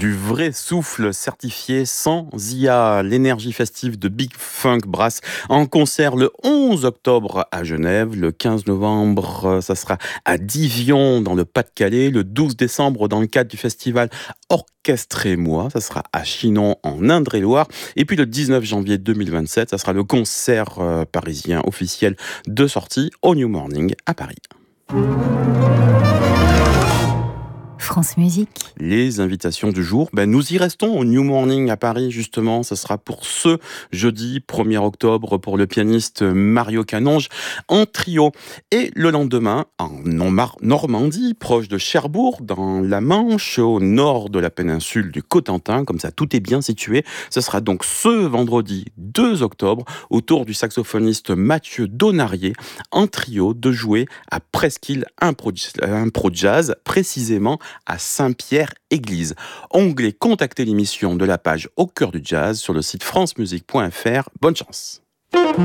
Du vrai souffle certifié sans IA. L'énergie festive de Big Funk Brass en concert le 11 octobre à Genève. Le 15 novembre, ça sera à Divion dans le Pas-de-Calais. Le 12 décembre, dans le cadre du festival Orchestrez-moi, ça sera à Chinon en Indre-et-Loire. Et puis le 19 janvier 2027, ça sera le concert parisien officiel de sortie au New Morning à Paris. France Musique. Les invitations du jour, nous y restons au New Morning à Paris justement. Ce sera pour ce jeudi 1er octobre pour le pianiste Mario Canonge en trio. Et le lendemain, en Normandie, proche de Cherbourg, dans la Manche, au nord de la péninsule du Cotentin, comme ça tout est bien situé. Ce sera donc ce vendredi 2 octobre, au tour du saxophoniste Mathieu Donarié, en trio, de jouer à Presqu'île Impro Jazz, précisément à Saint-Pierre-Église. Onglet Contacter l'émission de la page Au cœur du jazz sur le site francemusique.fr. Bonne chance.